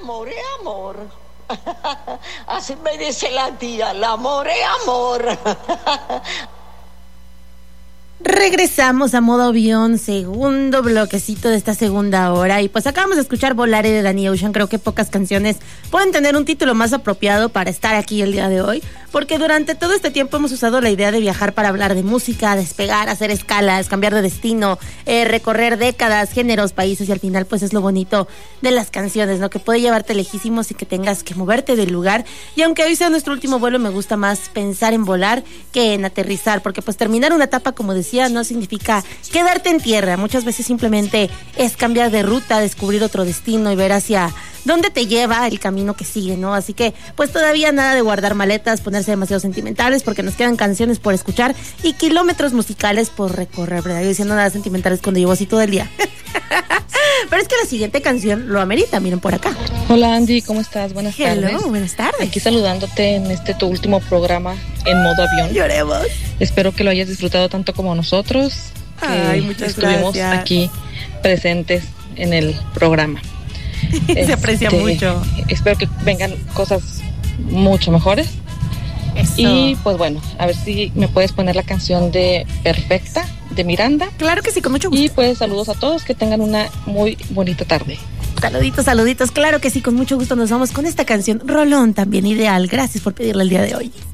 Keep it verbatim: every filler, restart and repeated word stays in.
amor es amor. Así me dice la tía, el amor es amor. Regresamos a modo avión, segundo bloquecito de esta segunda hora. Y pues acabamos de escuchar Volare de Danny Ocean. Creo que pocas canciones pueden tener un título más apropiado para estar aquí el día de hoy, porque durante todo este tiempo hemos usado la idea de viajar para hablar de música, despegar, hacer escalas, cambiar de destino, eh, recorrer décadas, géneros, países, y al final pues es lo bonito de las canciones, ¿no? Que puede llevarte lejísimos y que tengas que moverte del lugar. Y aunque hoy sea nuestro último vuelo, me gusta más pensar en volar que en aterrizar, porque pues terminar una etapa, como decía, no significa quedarte en tierra. Muchas veces simplemente es cambiar de ruta, descubrir otro destino y ver hacia dónde te lleva el camino que sigue, ¿no? Así que pues todavía nada de guardar maletas, ponerse demasiado sentimentales, porque nos quedan canciones por escuchar y kilómetros musicales por recorrer, ¿verdad? Yo diciendo nada sentimentales cuando llevo así todo el día. Pero es que la siguiente canción lo amerita, miren por acá. Hola Andy, ¿cómo estás? Buenas Hello, tardes. buenas tardes. Aquí saludándote en este tu último programa en modo avión. Lloremos. Espero que lo hayas disfrutado tanto como nosotros, que Ay, muchas estuvimos gracias. aquí presentes en el programa. Se Este, aprecia mucho. Espero que vengan cosas mucho mejores. Eso. Y pues bueno, a ver si me puedes poner la canción de Perfecta de Miranda. Claro que sí, con mucho gusto. Y pues saludos a todos, que tengan una muy bonita tarde. Saluditos, saluditos, claro que sí, con mucho gusto nos vamos con esta canción, rolón también ideal. Gracias por pedirla el día de hoy.